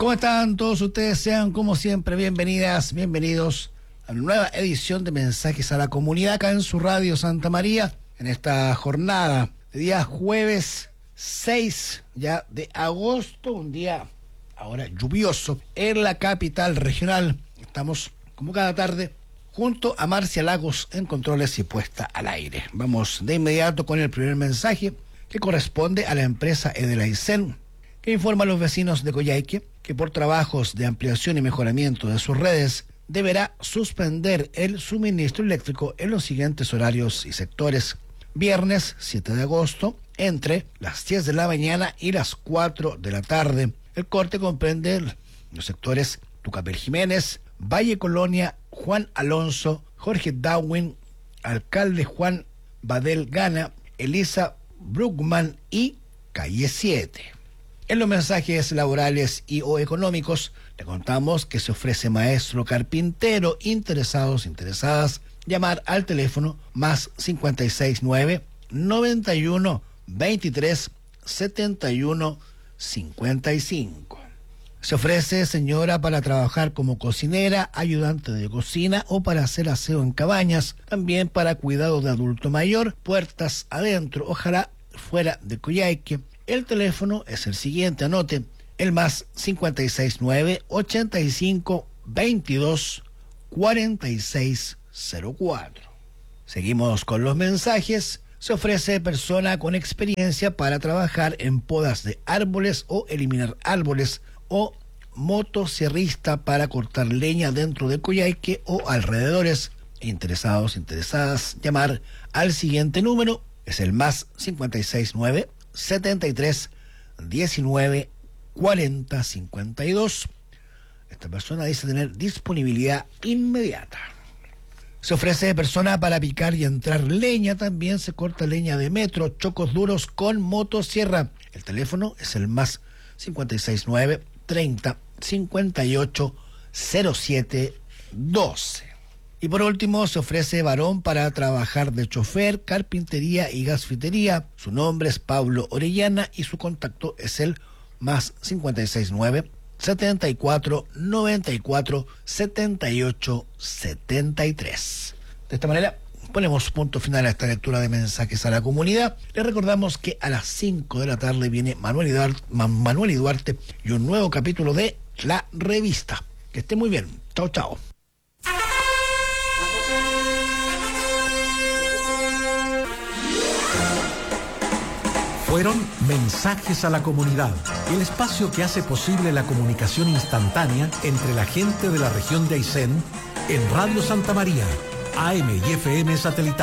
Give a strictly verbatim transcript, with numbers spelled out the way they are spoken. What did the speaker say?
¿Cómo están todos ustedes? Sean como siempre bienvenidas, bienvenidos a una nueva edición de Mensajes a la Comunidad acá en su radio Santa María, en esta jornada de día jueves seis ya de agosto, un día ahora lluvioso en la capital regional. Estamos como cada tarde junto a Marcia Lagos en controles y puesta al aire. Vamos de inmediato con el primer mensaje que corresponde a la empresa Edelaicén, que informa a los vecinos de Coyhaique que por trabajos de ampliación y mejoramiento de sus redes deberá suspender el suministro eléctrico en los siguientes horarios y sectores. Viernes siete de agosto, entre las diez de la mañana y las cuatro de la tarde. El corte comprende los sectores Tucapel Jiménez, Valle Colonia, Juan Alonso, Jorge Darwin, Alcalde Juan Badel Gana, Elisa Bruckman y Calle siete. En los mensajes laborales y o económicos, le contamos que se ofrece maestro carpintero. Interesados, interesadas, llamar al teléfono más cincuenta y seis nueve, noventa y uno, veintitrés, setenta y uno, cincuenta y cinco. Se ofrece, señora, para trabajar como cocinera, ayudante de cocina o para hacer aseo en cabañas, también para cuidado de adulto mayor, puertas adentro, ojalá fuera de Coyhaique. El teléfono es el siguiente, anote, el más cincuenta y seis nueve, ochenta y cinco, veintidós, cuarenta y seis cero cuatro. Seguimos con los mensajes. Se ofrece persona con experiencia para trabajar en podas de árboles o eliminar árboles, o motosierrista para cortar leña dentro de Coyhaique o alrededores. Interesados, interesadas, llamar al siguiente número, es el más cincuenta y seis nueve, setenta y tres, diecinueve, cuarenta, cincuenta y dos. Esta persona dice tener disponibilidad inmediata. Se ofrece persona para picar y entrar leña, también se corta leña de metro, chocos duros con motosierra. El teléfono es el más cincuenta y seis nueve, treinta, cincuenta y ocho, cero siete, doce. Y por último, se ofrece varón para trabajar de chofer, carpintería y gasfitería. Su nombre es Pablo Orellana y su contacto es el más cincuenta y seis nueve, setenta y cuatro, noventa y cuatro, setenta y ocho, setenta y tres. De esta manera ponemos punto final a esta lectura de Mensajes a la Comunidad. Les recordamos que a las cinco de la tarde viene Manuel y Duarte, Manuel y Duarte y un nuevo capítulo de La Revista. Que esté muy bien. Chao, chao. Fueron Mensajes a la Comunidad, el espacio que hace posible la comunicación instantánea entre la gente de la región de Aysén en Radio Santa María, A M y F M satelital.